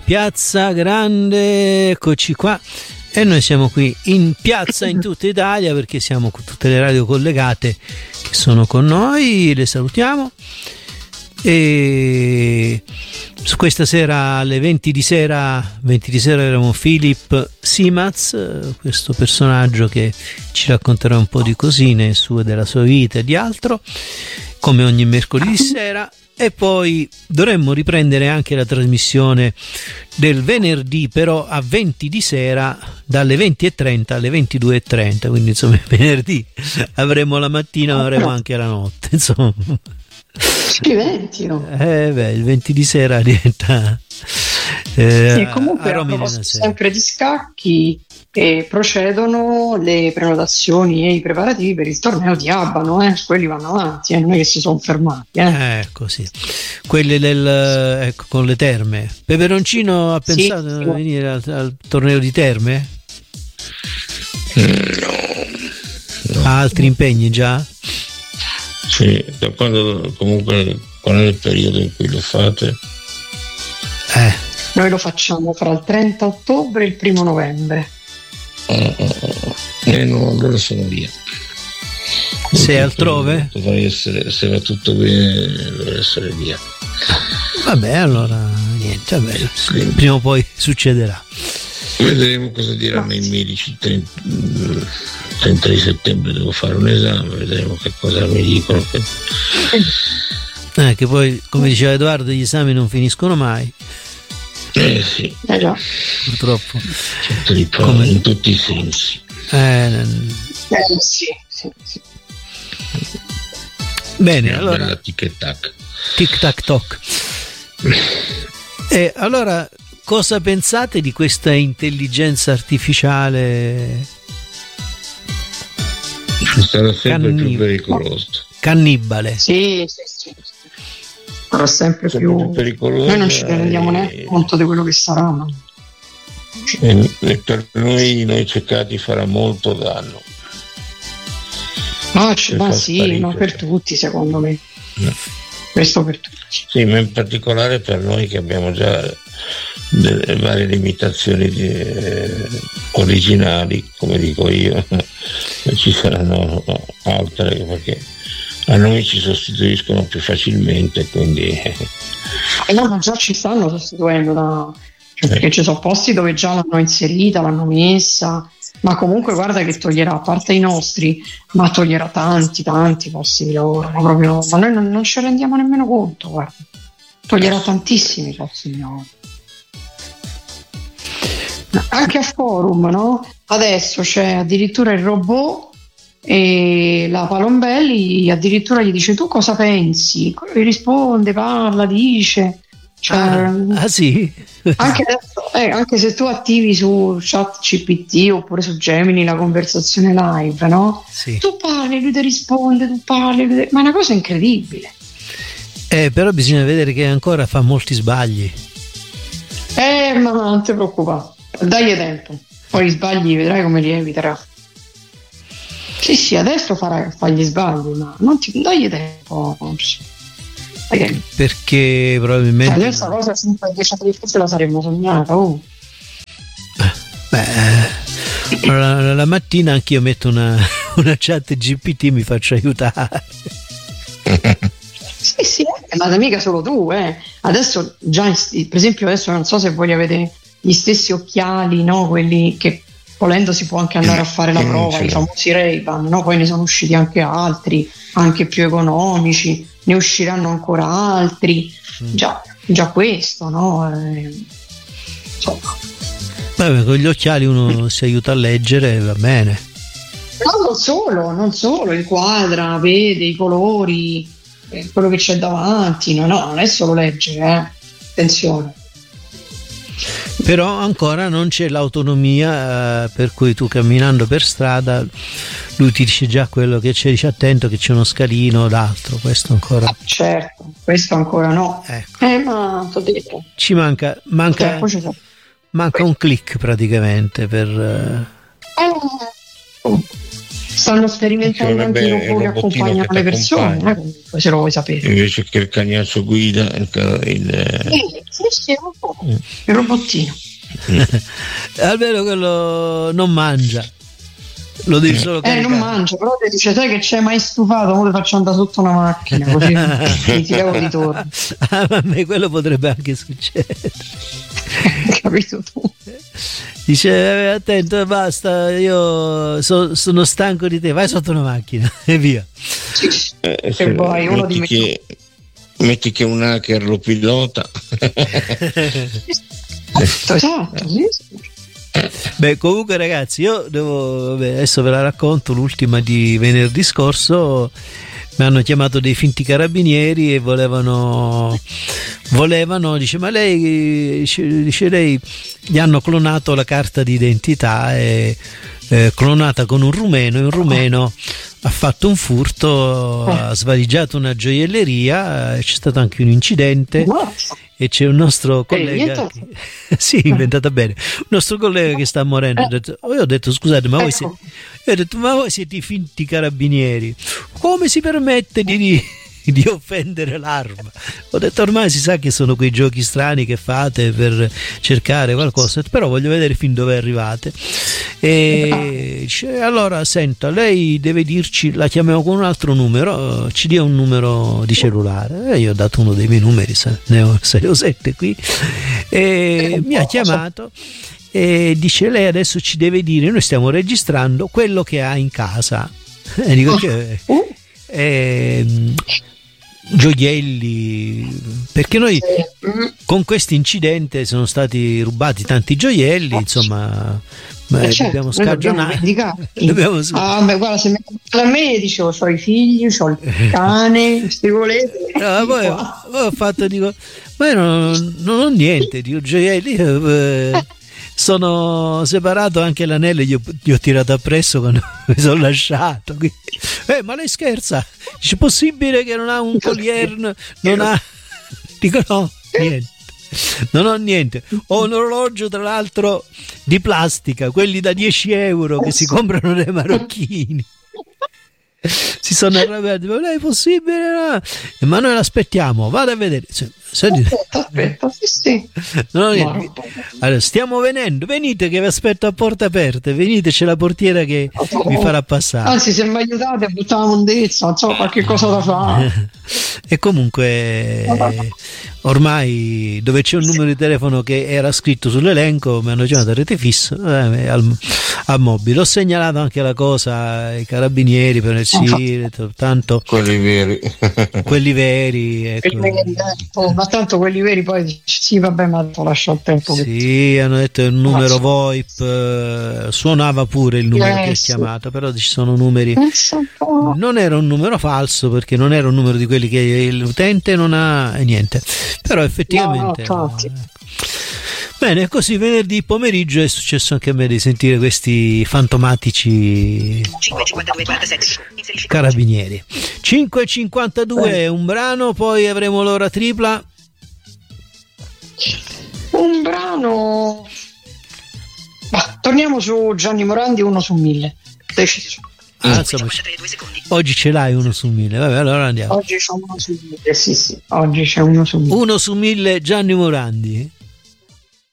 Piazza Grande, eccoci qua. E noi siamo qui in piazza in tutta Italia perché siamo con tutte le radio collegate che sono con noi, le salutiamo. E su questa sera alle 20 di sera avremo Philip Simaz, questo personaggio che ci racconterà un po' di cosine sue, della sua vita e di altro, come ogni mercoledì sera. E poi dovremmo riprendere anche la trasmissione del venerdì, però a 20 di sera, dalle 20:30 alle 22:30, quindi insomma venerdì avremo la mattina ma avremo anche la notte, insomma. Sì, 20, no? Il 20 di sera diventa comunque a proposito sempre di scacchi, procedono le prenotazioni e i preparativi per il torneo di Abano, quelli vanno avanti, non è che si sono fermati. Ecco, sì. Quelli con le terme. Peperoncino ha pensato di venire al torneo di terme? No. Ha altri impegni già? Sì, da quando, comunque, qual è il periodo in cui lo fate? Noi lo facciamo fra il 30 ottobre e il 1 novembre. No, allora sono via. Sei altrove? Se va tutto bene dovrei essere via. Vabbè, allora niente, vabbè, prima o poi succederà. Vedremo cosa diranno i medici. 30 di settembre devo fare un esame, vedremo che cosa mi dicono. Che poi, come diceva Edoardo, gli esami non finiscono mai. Sì. Già. Purtroppo. In tutti i sensi. Sì. Bene, allora. Tic tac toc. E allora, cosa pensate di questa intelligenza artificiale? Sarà sempre più pericoloso. Cannibale. Sì. Sarà sempre più pericoloso. Noi non ci rendiamo neanche conto di quello che saranno. E per noi ceccati farà molto danno. Ma per tutti, secondo me. Questo per tutti. Sì, ma in particolare per noi che abbiamo già delle varie limitazioni originali, come dico io, ci saranno altre perché a noi ci sostituiscono più facilmente, quindi no, già ci stanno sostituendo perché ci sono posti dove già l'hanno inserita, l'hanno messa, ma comunque guarda che toglierà, a parte i nostri, ma toglierà tanti posti di lavoro, ma noi non ci rendiamo nemmeno conto, guarda, toglierà tantissimi posti di lavoro. Anche a forum, no? Adesso c'è addirittura il robot e la Palombelli addirittura gli dice: tu cosa pensi? Risponde, parla, dice. Sì? Anche adesso, anche se tu attivi su ChatGPT oppure su Gemini la conversazione live, no? Sì. Tu parli, lui ti risponde, ma è una cosa incredibile. Però bisogna vedere che ancora fa molti sbagli. Ma non ti preoccupare, dagli tempo, poi gli sbagli vedrai come li eviterà. Sì, adesso fa gli sbagli, ma non ti dagli tempo. Perché probabilmente questa cosa sempre 10 anni fa la saremmo sognata. La mattina anch'io metto una chat GPT, mi faccio aiutare. Sì, ma mica solo tu, adesso già, per esempio, adesso non so se voi avete gli stessi occhiali, no? Quelli che volendo si può anche andare a fare la prova, i famosi Ray-Ban, no? Poi ne sono usciti anche altri, anche più economici, ne usciranno ancora altri, già questo, no? Insomma. Vabbè, con gli occhiali uno si aiuta a leggere e va bene. No, non solo, inquadra, vede i colori, quello che c'è davanti, no, non è solo leggere, attenzione. Però ancora non c'è l'autonomia, per cui tu camminando per strada lui ti dice già quello che c'è, dice attento che c'è uno scalino o d'altro, questo ancora. Certo, questo ancora no. Ecco. Ma t'ho detto. Ci manca un click praticamente per stanno sperimentando anche i robot che accompagnano le persone, comunque, se lo vuoi sapere. Invece che il cagnaccio guida, sì, il robottino. Almeno quello non mangia. Lo devi solo caricare. Non mangia, però ti dice: sai che c'è mai stufato? Ora ti faccio andare sotto una macchina, così ti levo di torno. Ma a me quello potrebbe anche succedere. Capito tu? Dice: attento, basta, io sono stanco di te, vai sotto una macchina e via. E poi uno metti che un hacker lo pilota. Esatto, sì. Beh, comunque ragazzi, io adesso ve la racconto, l'ultima di venerdì scorso. Mi hanno chiamato dei finti carabinieri e volevano, dice, ma lei, gli hanno clonato la carta d'identità, clonata con un rumeno, e un rumeno ha fatto un furto, ha svaligiato una gioielleria, c'è stato anche un incidente. E c'è un nostro collega sì, inventata bene, un nostro collega che sta morendo. Io ho detto scusate, ma voi siete i finti carabinieri, come si permette di offendere l'arma? Ho detto ormai si sa che sono quei giochi strani che fate per cercare qualcosa, però voglio vedere fin dove arrivate. E dice, allora senta, lei deve dirci, la chiamiamo con un altro numero, ci dia un numero di cellulare. E io ho dato uno dei miei numeri, ne ho 6 o 7 qui, e mi ha chiamato e dice: lei adesso ci deve dire, noi stiamo registrando quello che ha in casa. E dico che gioielli, perché noi con questo incidente sono stati rubati tanti gioielli, insomma, dobbiamo scagionare. Guarda, se a me dicevo, c'ho i figli, c'ho il cane, queste volete. Poi ho fatto, dico, ma io non ho niente di gioielli. Sono separato, anche l'anello gli ho tirato appresso quando mi sono lasciato. Ma lei scherza? Dice, possibile che non ha un collier? Non ha. Dico no, niente. Non ho niente. Ho un orologio, tra l'altro, di plastica, quelli da 10 euro che si comprano nei marocchini. Si sono arrabbiati, ma lei è possibile? No? Ma noi l'aspettiamo, vada a vedere. Aspetta, sì. No, allora, stiamo venendo, venite che vi aspetto a porte aperte, venite, c'è la portiera che vi farà passare. Anzi, se mi aiutate a buttare la mondezza, non so, qualche cosa da fare. E comunque ormai dove c'è un numero di telefono che era scritto sull'elenco mi hanno chiamato a rete fisso, a mobile. Ho segnalato anche la cosa ai carabinieri per tanto quelli veri ecco. Ma tanto quelli veri poi sì, vabbè, ma lascia il tempo. Sì, hanno detto il numero VoIP, suonava pure il numero che ha chiamato, però ci sono numeri, non era un numero falso, perché non era un numero di quelli che l'utente non ha e niente, però effettivamente bene, così venerdì pomeriggio è successo anche a me di sentire questi fantomatici carabinieri. 5.52 è un brano, poi avremo l'ora tripla. Un brano. Torniamo su Gianni Morandi, 1 su 1000. Deciso. Oggi ce l'hai 1 su 1000. Vabbè, allora andiamo. Oggi c'è 1 su 1000. Sì, oggi c'è 1 su 1000. 1 su 1000 Gianni Morandi.